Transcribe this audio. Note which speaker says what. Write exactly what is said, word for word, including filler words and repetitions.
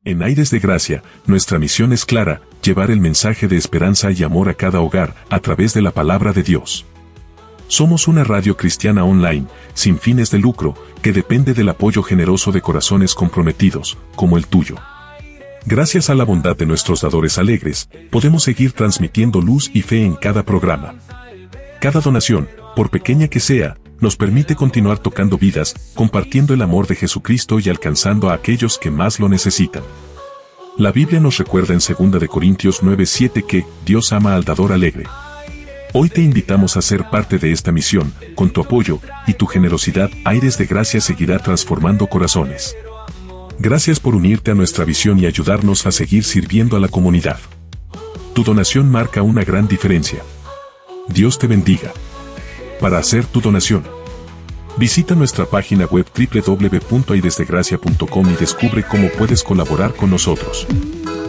Speaker 1: En Aires de Gracia, nuestra misión es clara, llevar el mensaje de esperanza y amor a cada hogar, a través de la palabra de Dios. Somos una radio cristiana online, sin fines de lucro, que depende del apoyo generoso de corazones comprometidos, como el tuyo. Gracias a la bondad de nuestros dadores alegres, podemos seguir transmitiendo luz y fe en cada programa. Cada donación, por pequeña que sea, nos permite continuar tocando vidas, compartiendo el amor de Jesucristo y alcanzando a aquellos que más lo necesitan. La Biblia nos recuerda en segunda de Corintios nueve siete que Dios ama al dador alegre. Hoy te invitamos a ser parte de esta misión. Con tu apoyo y tu generosidad, Aires de Gracia seguirá transformando corazones. Gracias por unirte a nuestra visión y ayudarnos a seguir sirviendo a la comunidad. Tu donación marca una gran diferencia. Dios te bendiga. Para hacer tu donación, visita nuestra página web doble u doble u doble u punto aires de gracia punto com y descubre cómo puedes colaborar con nosotros.